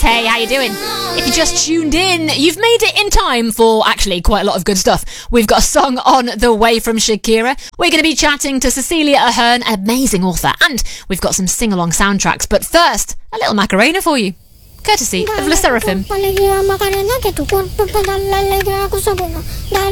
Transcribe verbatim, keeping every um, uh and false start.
Hey, how you doing? If you just tuned in, you've made it in time for actually quite a lot of good stuff. We've got a song on the way from Shakira. We're going to be chatting to Cecilia Ahern, an amazing author, and we've got some sing-along soundtracks. But first, a little Macarena for you, courtesy of Le Seraphim.